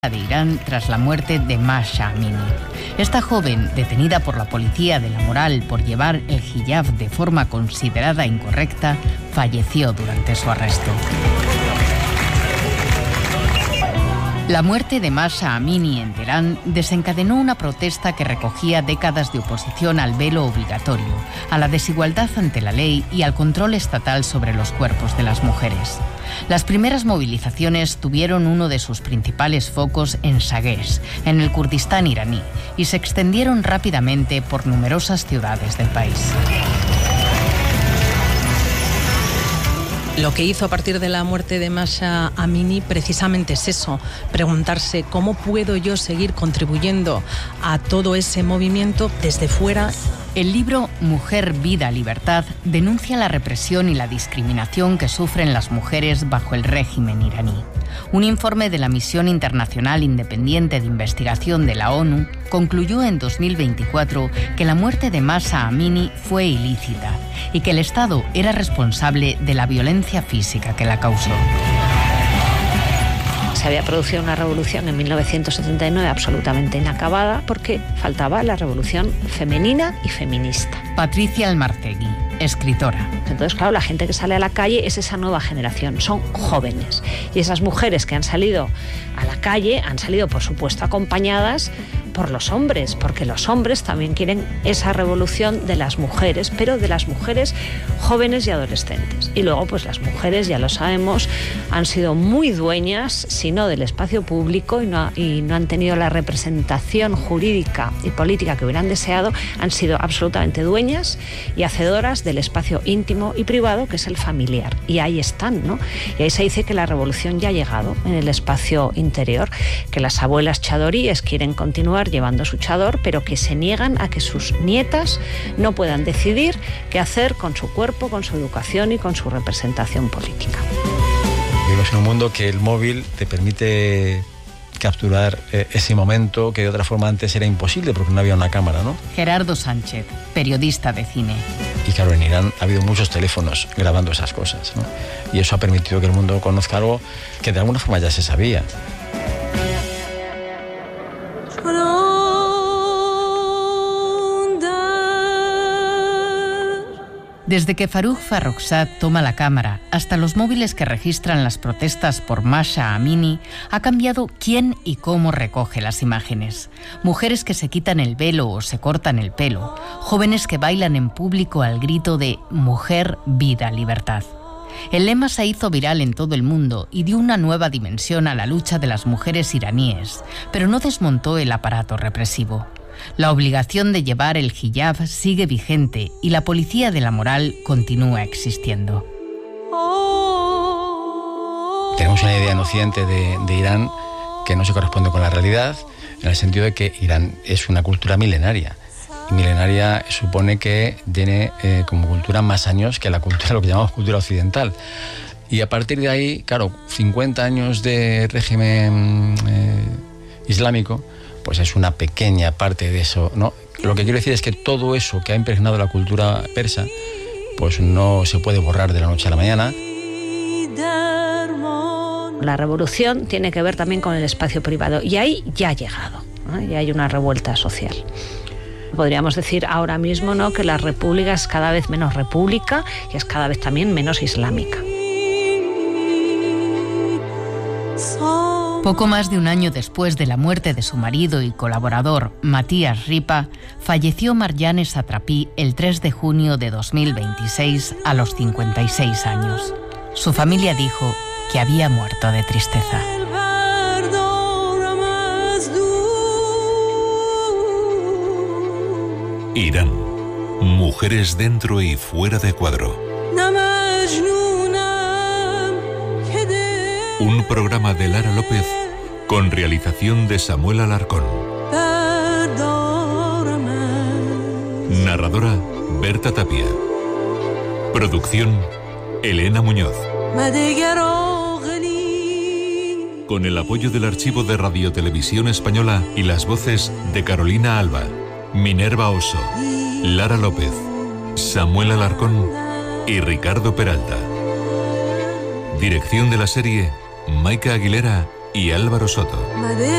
de Irán tras la muerte de Mahsa Amini. Esta joven, detenida por la policía de la moral por llevar el hijab de forma considerada incorrecta, falleció durante su arresto. La muerte de Mahsa Amini en Teherán desencadenó una protesta que recogía décadas de oposición al velo obligatorio, a la desigualdad ante la ley y al control estatal sobre los cuerpos de las mujeres. Las primeras movilizaciones tuvieron uno de sus principales focos en Sagués, en el Kurdistán iraní, y se extendieron rápidamente por numerosas ciudades del país. Lo que hizo a partir de la muerte de Mahsa Amini precisamente es eso, preguntarse cómo puedo yo seguir contribuyendo a todo ese movimiento desde fuera. El libro Mujer, Vida, Libertad denuncia la represión y la discriminación que sufren las mujeres bajo el régimen iraní. Un informe de la Misión Internacional Independiente de Investigación de la ONU concluyó en 2024 que la muerte de Mahsa Amini fue ilícita y que el Estado era responsable de la violencia física que la causó. Se había producido una revolución en 1979 absolutamente inacabada porque faltaba la revolución femenina y feminista. Patricia Almartegui, escritora. Entonces, claro, la gente que sale a la calle es esa nueva generación, son jóvenes. Y esas mujeres que han salido a la calle han salido, por supuesto, acompañadas por los hombres, porque los hombres también quieren esa revolución de las mujeres, pero de las mujeres jóvenes y adolescentes. Y luego, pues las mujeres, ya lo sabemos, han sido muy dueñas, si no del espacio público, y no han tenido la representación jurídica y política que hubieran deseado, han sido absolutamente dueñas y hacedoras del espacio íntimo y privado, que es el familiar. Y ahí están, ¿no? Y ahí se dice que la revolución ya ha llegado en el espacio interior, que las abuelas chadoríes quieren continuar llevando su chador, pero que se niegan a que sus nietas no puedan decidir qué hacer con su cuerpo, con su educación y con su representación política. Vivimos en un mundo que el móvil te permite capturar ese momento que de otra forma antes era imposible porque no había una cámara, ¿no? Gerardo Sánchez, periodista de cine. Y claro, en Irán ha habido muchos teléfonos grabando esas cosas, ¿no? Y eso ha permitido que el mundo conozca algo que de alguna forma ya se sabía. Desde que Farruj Farrokhzad toma la cámara hasta los móviles que registran las protestas por Mahsa Amini, ha cambiado quién y cómo recoge las imágenes. Mujeres que se quitan el velo o se cortan el pelo, jóvenes que bailan en público al grito de Mujer, Vida, Libertad. El lema se hizo viral en todo el mundo y dio una nueva dimensión a la lucha de las mujeres iraníes, pero no desmontó el aparato represivo. La obligación de llevar el hijab sigue vigente y la policía de la moral continúa existiendo. Tenemos una idea en Occidente de Irán que no se corresponde con la realidad, en el sentido de que Irán es una cultura milenaria. Y milenaria supone que tiene como cultura más años que la cultura, lo que llamamos cultura occidental. Y a partir de ahí, claro, 50 años de régimen islámico, pues es una pequeña parte de eso, ¿no? Lo que quiero decir es que todo eso que ha impregnado la cultura persa, pues no se puede borrar de la noche a la mañana. La revolución tiene que ver también con el espacio privado y ahí ya ha llegado, ¿no? Y hay una revuelta social. Podríamos decir ahora mismo, ¿no?, que la república es cada vez menos república y es cada vez también menos islámica. Poco más de un año después de la muerte de su marido y colaborador, Matías Ripa, falleció Marjane Satrapi el 3 de junio de 2026 a los 56 años. Su familia dijo que había muerto de tristeza. Irán. Mujeres dentro y fuera de cuadro. Un programa de Lara López con realización de Samuel Alarcón. Narradora Berta Tapia. Producción Elena Muñoz. Con el apoyo del Archivo de Radiotelevisión Española y las voces de Carolina Alba, Minerva Oso, Lara López, Samuel Alarcón y Ricardo Peralta. Dirección de la serie Maika Aguilera y Álvaro Soto.